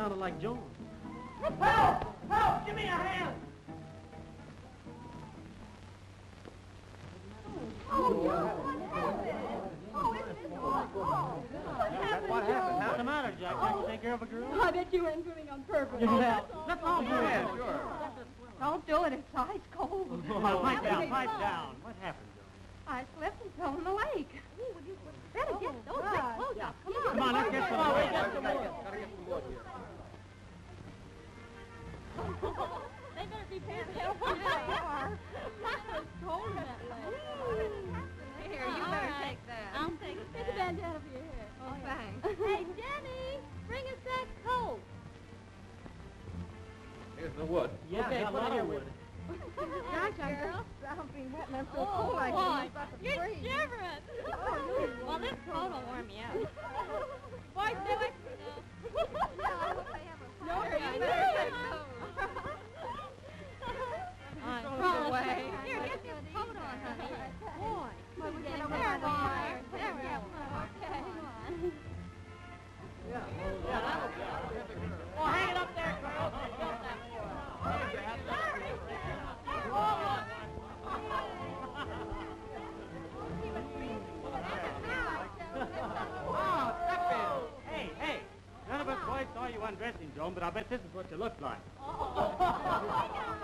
sounded like Joan. Help! Help! Give me a hand! What happened? What's the matter, Jack? Can't you take care of a girl? I bet you ain't swimming on purpose. Yeah. Let's all do it. Sure. Don't do it. It's ice cold. Pipe down, pipe down. What happened, Joan? I slipped and fell in the lake. Better get those clothes off. Come on, let's get some more. Gotta get some wood here. They better be careful. Yeah, they are. It's cold in that lake. Here, you better take that. I'll take it. Take the bandana for your hair. Oh, thanks. Hey, Jenny, bring us that coat. Here's the wood. Yeah, Okay, a lot of wood. Gosh, I'm being wet and I'm so cold. You're shivering. Well, this coat will warm you up. Boy, do it. No, you better take those. Away. Here, get this coat on, honey. Boy, we get over there. There we go. Okay. Oh, hang it up there, girl. Oh, step in. Hey. None of us boys saw you undressing, Joan, but I bet this is what you look like.